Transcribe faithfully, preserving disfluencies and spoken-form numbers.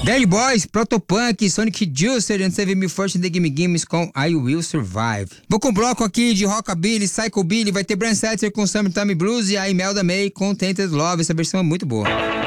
Dead Boys, Protopunk, Sonic Juicer and Save Me First in the Gimme Gimmes com I Will Survive. Vou com o bloco aqui de Rockabilly, Psychobilly, vai ter Brand Setzer com Summertime Blues e a Imelda May com Tainted Love, essa versão é muito boa.